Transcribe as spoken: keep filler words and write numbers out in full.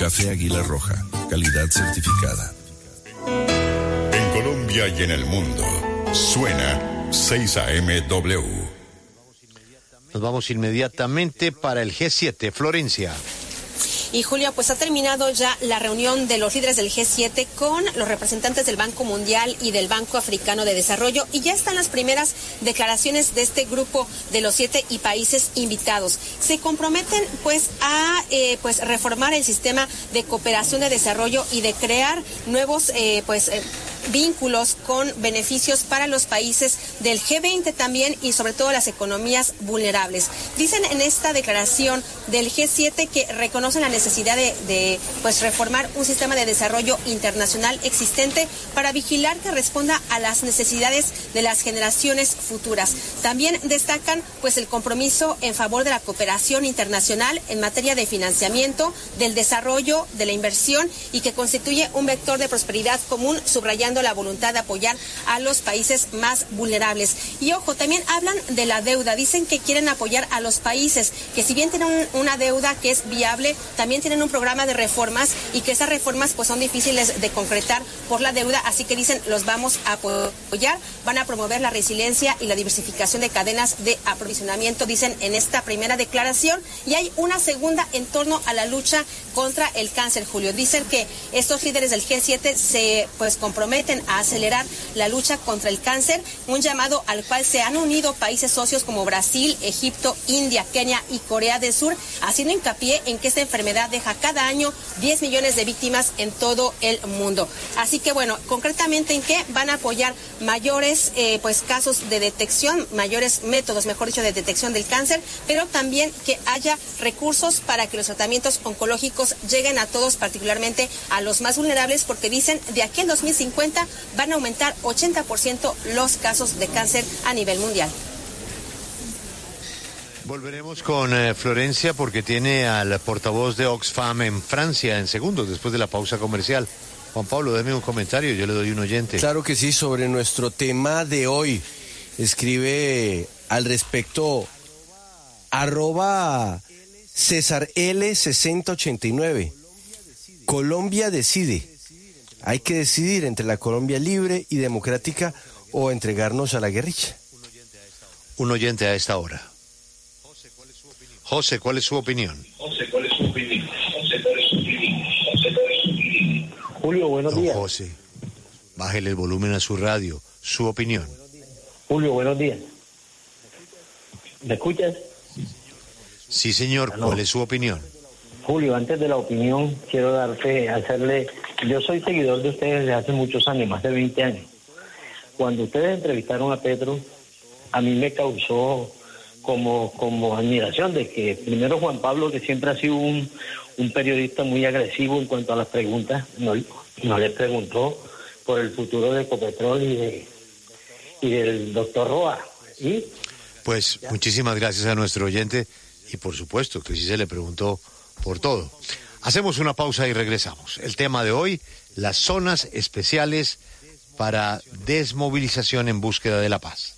Café Águila Roja, calidad certificada. En Colombia y en el mundo, suena seis A M W. Nos vamos inmediatamente para el G siete, Florencia. Y Julio, pues ha terminado ya la reunión de los líderes del G siete con los representantes del Banco Mundial y del Banco Africano de Desarrollo, y ya están las primeras declaraciones de este grupo de los siete y países invitados. Se comprometen pues a eh, pues reformar el sistema de cooperación de desarrollo y de crear nuevos eh, pues eh, vínculos con beneficios para los países del G veinte también, y sobre todo las economías vulnerables. Dicen en esta declaración del G siete que reconocen la necesidad de, de pues reformar un sistema de desarrollo internacional existente para vigilar que responda a las necesidades de las generaciones futuras. También destacan pues el compromiso en favor de la cooperación internacional en materia de financiamiento, del desarrollo, de la inversión, y que constituye un vector de prosperidad común, subrayando la voluntad de apoyar a los países más vulnerables. Y ojo, también hablan de la deuda. Dicen que quieren apoyar a los países que, si bien tienen un, una deuda que es viable, también tienen un programa de reformas, y que esas reformas pues son difíciles de concretar por la deuda, así que dicen los vamos a apoyar. Van a promover la resiliencia y la diversificación de cadenas de aprovisionamiento, dicen en esta primera declaración. Y hay una segunda en torno a la lucha contra el cáncer, Julio. Dicen que estos líderes del G siete se pues comprometen a acelerar la lucha contra el cáncer, un llamado al cual se han unido países socios como Brasil, Egipto, India, Kenia y Corea del Sur, haciendo hincapié en que esta enfermedad deja cada año diez millones de víctimas en todo el mundo. Así que bueno, concretamente en qué van a apoyar mayores eh, pues casos de detección, mayores métodos, mejor dicho, de detección del cáncer, pero también que haya recursos para que los tratamientos oncológicos lleguen a todos, particularmente a los más vulnerables, porque dicen de aquí al dos mil cincuenta van a aumentar ochenta por ciento los casos de cáncer a nivel mundial. Volveremos con eh, Florencia, porque tiene al portavoz de Oxfam en Francia en segundos, después de la pausa comercial. Juan Pablo, déme un comentario, yo le doy un oyente. Claro que sí, sobre nuestro tema de hoy. Escribe al respecto arroba César L sesenta ochenta y nueve. Colombia decide. Hay que decidir entre la Colombia libre y democrática o entregarnos a la guerrilla. Un oyente a esta hora. José, ¿cuál es su opinión? José, ¿cuál es su opinión? José, ¿cuál es su opinión? José, ¿cuál es su opinión? Julio, buenos Don días. José, bájele el volumen a su radio. Su opinión. Julio, buenos días. ¿Me escuchas? Sí, señor. Aló. ¿Cuál es su opinión? Julio, antes de la opinión, quiero darte, hacerle... Yo soy seguidor de ustedes desde hace muchos años, más de veinte años. Cuando ustedes entrevistaron a Petro, a mí me causó como, como admiración de que primero Juan Pablo, que siempre ha sido un, un periodista muy agresivo en cuanto a las preguntas, no, no le preguntó por el futuro de Ecopetrol y, de, y del doctor Roa. ¿Y? Pues muchísimas gracias a nuestro oyente, y por supuesto que sí se le preguntó por todo. Hacemos una pausa y regresamos. El tema de hoy, las zonas especiales para desmovilización en búsqueda de la paz.